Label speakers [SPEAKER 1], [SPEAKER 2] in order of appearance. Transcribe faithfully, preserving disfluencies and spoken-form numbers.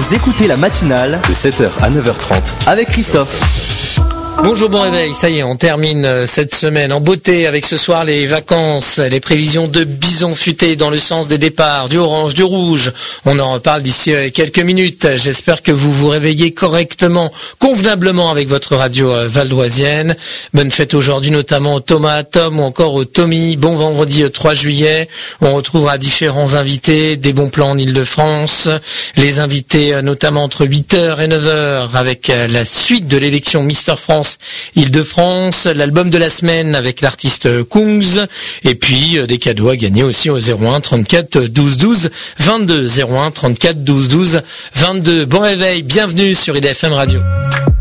[SPEAKER 1] Vous écoutez la matinale de sept heures à neuf heures trente avec Christophe.
[SPEAKER 2] Bonjour, bon réveil, ça y est, on termine cette semaine en beauté avec ce soir les vacances, les prévisions de bison futé dans le sens des départs, du orange, du rouge. On en reparle d'ici quelques minutes. J'espère que vous vous réveillez correctement, convenablement avec votre radio valdoisienne. Bonne fête aujourd'hui notamment au Thomas, Tom ou encore au Tommy. Bon vendredi trois juillet. On retrouvera différents invités, des bons plans en Ile-de-France. Les invités notamment entre huit heures et neuf heures avec la suite de l'élection Mister France Île-de-France, l'album de la semaine avec l'artiste Kungs, et puis euh, des cadeaux à gagner aussi au zéro un trente-quatre douze douze vingt-deux, zéro un trente-quatre douze douze vingt-deux. Bon réveil, bienvenue sur I D F M Radio.